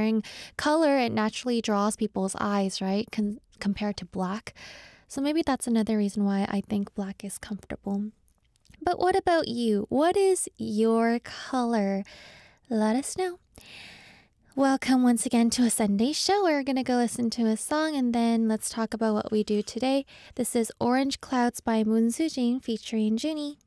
wearing color, it naturally draws people's eyes, right? Compared to black. So maybe that's another reason why I think black is comfortable. But what about you? What is your color? Let us know. Welcome once again to a Sunday show. We're going to go listen to a song and then let's talk about what we do today. This is Orange Clouds by Moon Sujin featuring Junie.